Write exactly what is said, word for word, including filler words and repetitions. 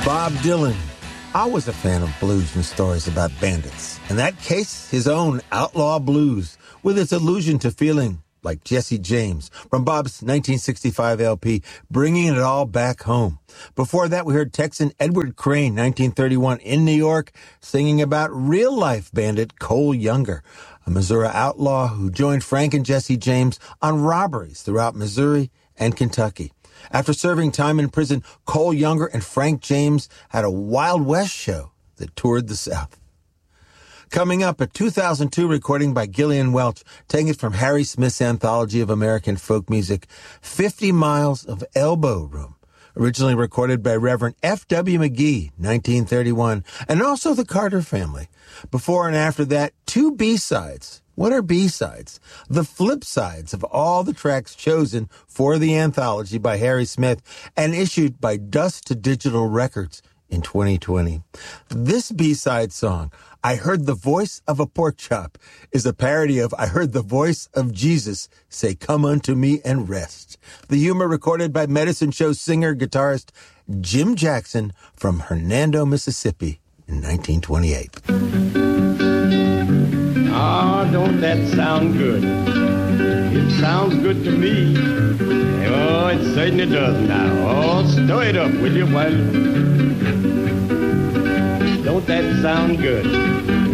Bob Dylan. I was a fan of blues and stories about bandits. In that case, his own outlaw blues, with its allusion to feeling like Jesse James from Bob's nineteen sixty-five L P, Bringing It All Back Home. Before that, we heard Texan Edward Crane, nineteen thirty-one, in New York, singing about real-life bandit Cole Younger, a Missouri outlaw who joined Frank and Jesse James on robberies throughout Missouri and Kentucky. After serving time in prison, Cole Younger and Frank James had a Wild West show that toured the South. Coming up, a two thousand two recording by Gillian Welch, taking it from Harry Smith's Anthology of American Folk Music, fifty miles of Elbow Room, originally recorded by Reverend F W McGee, nineteen thirty-one, and also the Carter Family. Before and after that, two B-sides. What are B-sides? The flip sides of all the tracks chosen for the anthology by Harry Smith and issued by Dust to Digital Records in twenty twenty. This B-side song, I Heard the Voice of a Pork Chop, is a parody of I Heard the Voice of Jesus Say, Come Unto Me and Rest. The humor recorded by Medicine Show singer-guitarist Jim Jackson from Hernando, Mississippi in nineteen twenty-eight. Ah, don't that sound good? It sounds good to me. Oh, it certainly does now. Oh, stir it up, will you, while... Don't that sound good?